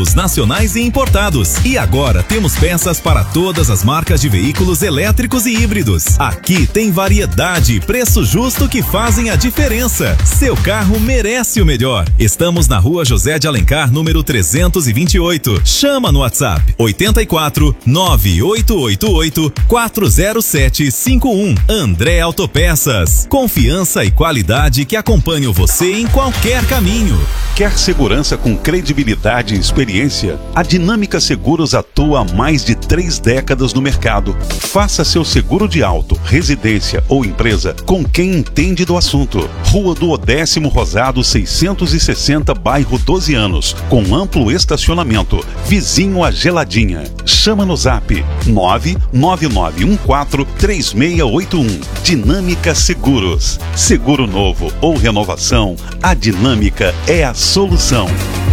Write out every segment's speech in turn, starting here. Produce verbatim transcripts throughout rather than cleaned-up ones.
Os nacionais e importados. E agora temos peças para todas as marcas de veículos elétricos e híbridos. Aqui tem variedade e preço justo que fazem a diferença. Seu carro merece o melhor. Estamos na Rua José de Alencar, número trezentos e vinte e oito. Chama no WhatsApp oito quatro nove oito oito oito quatro zero sete cinco um. André Autopeças. Confiança e qualidade que acompanham você em qualquer caminho. Quer segurança com credibilidade e experiência? A Dinâmica Seguros atua há mais de três décadas no mercado. Faça seu seguro de auto, residência ou empresa com quem entende do assunto. Rua do Odécimo Rosado seiscentos e sessenta, bairro doze anos, com amplo estacionamento, vizinho à Geladinha. Chama no zap nove nove nove um quatro três seis oito um. Dinâmica Seguros. Seguro novo ou renovação, a Dinâmica é a solução.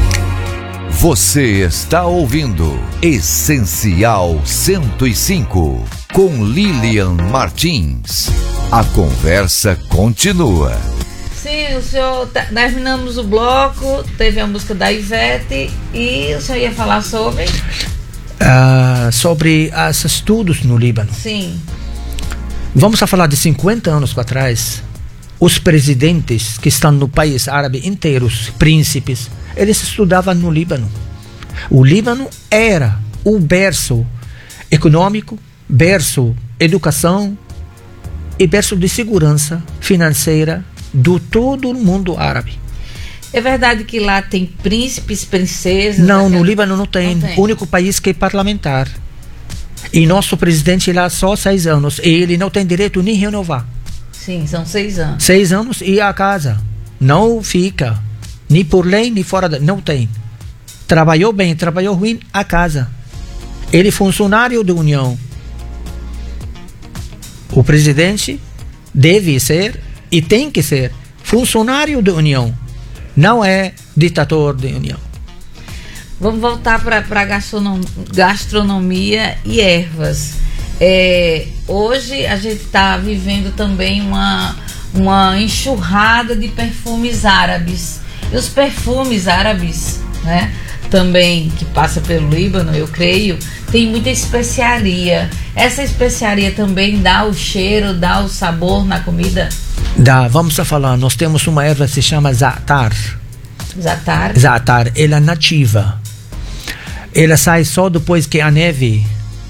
Você está ouvindo Essencial cento e cinco, com Lilian Martins. A conversa continua. Sim, o senhor, terminamos o bloco, teve a música da Ivete e o senhor ia falar sobre... Uh, sobre os estudos no Líbano. Sim. Vamos a falar de cinquenta anos para trás. Os presidentes que estão no país árabe inteiros, príncipes, eles estudavam no Líbano. O Líbano era o berço econômico, berço educação e berço de segurança financeira do todo o mundo árabe. É verdade que lá tem príncipes, princesas? Não, no Líbano não tem. Não tem. O único país que é parlamentar. E nosso presidente lá só seis anos. E ele não tem direito nem renovar. Sim, são seis anos. Seis anos e a casa. Não fica. Nem por lei, nem fora da... Não tem. Trabalhou bem, trabalhou ruim, a casa. Ele é funcionário da União. O presidente deve ser e tem que ser funcionário da União. Não é ditador da União. Vamos voltar para a gastronom, gastronomia e ervas. É, hoje a gente está vivendo também uma, uma enxurrada de perfumes árabes. E os perfumes árabes, né, também que passa pelo Líbano, eu creio, tem muita especiaria. Essa especiaria também dá o cheiro, dá o sabor na comida? Dá, vamos a falar. Nós temos uma erva que se chama za'atar. Za'atar? Za'atar, ela é nativa. Ela sai só depois que a neve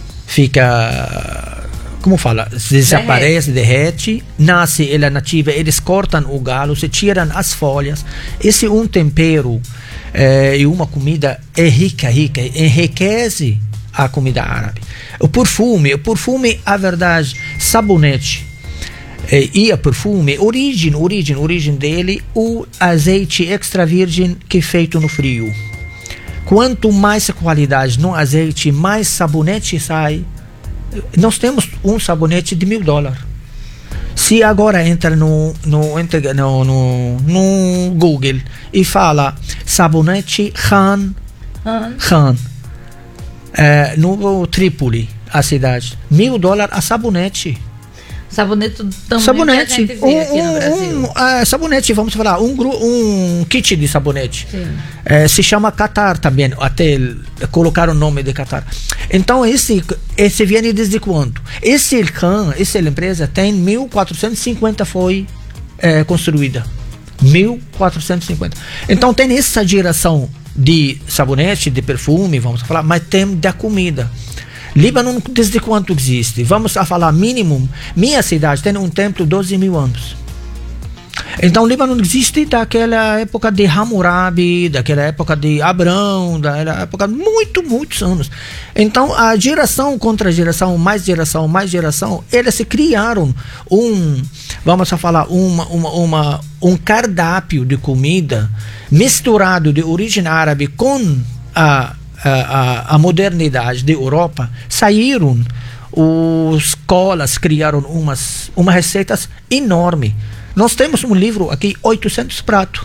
fica, como fala, desaparece, derrete. derrete, nasce ela nativa, eles cortam o galo, se tiram as folhas. Esse é um tempero é, e uma comida é rica, rica, enriquece a comida árabe. O perfume, o perfume, a verdade, sabonete é, e a perfume, origem, origem, origem dele, o azeite extra virgem que é feito no frio. Quanto mais qualidade no azeite, mais sabonete sai. Nós temos um sabonete de mil dólares. Se agora entra no, no, entra no, no, no Google e fala sabonete Khan, Khan é, no Trípoli, a cidade, mil dólares a sabonete. Sabonete também sabonete. Que a gente vê um, aqui no Brasil. Um, uh, sabonete, vamos falar, um, um kit de sabonete. Uh, se chama Qatar também, até colocar o nome de Qatar. Então, esse, esse vem desde quando? Esse Khan, essa empresa tem mil quatrocentos e cinquenta foi uh, construída. mil quatrocentos e cinquenta. Então, tem essa geração de sabonete, de perfume, vamos falar, mas tem da comida. Líbano, desde quanto existe? Vamos a falar mínimo. Minha cidade tem um templo de doze mil anos. Então, Líbano existe daquela época de Hammurabi, daquela época de Abrão, daquela época de muito, muitos anos. Então, a geração contra geração, mais geração, mais geração, eles se criaram um, vamos a falar, uma, uma, uma, um cardápio de comida misturado de origem árabe com a A, a, a modernidade da Europa. Saíram os escolas, criaram umas, umas receitas enormes. Nós temos um livro aqui, oitocentos pratos.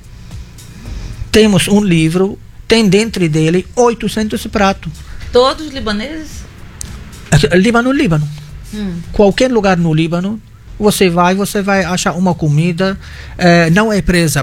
Temos um livro, tem dentro dele oitocentos pratos. Todos libaneses? Líbano, Líbano. Hum. Qualquer lugar no Líbano, você vai, você vai achar uma comida, eh, não é presa